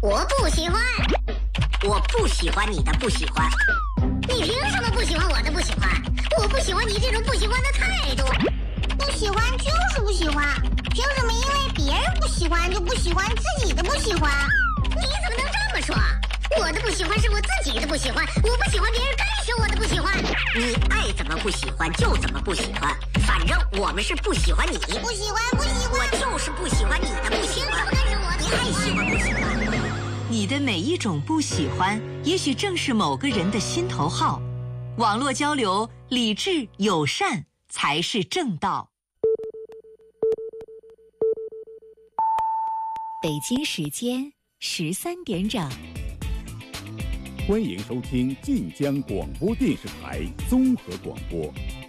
我不喜欢。 我不喜欢你的不喜欢。 你凭什么不喜欢我的不喜欢？我不喜欢你这种不喜欢的态度。 不喜欢就是不喜欢，凭什么因为别人不喜欢就不喜欢自己的不喜欢？ 你怎么能这么说？我的不喜欢是我自己的不喜欢，我不喜欢别人干涉我的不喜欢。 你爱怎么不喜欢就怎么不喜欢，反正我们是不喜欢你。 不喜欢，不喜欢， 我就是不喜欢你的不喜欢。 凭什么干涉我的？ 你爱喜欢不喜欢？ 你的每一种不喜欢，也许正是某个人的心头好。网络交流，理智友善才是正道。 北京时间13点整。 欢迎收听晋江广播电视台综合广播。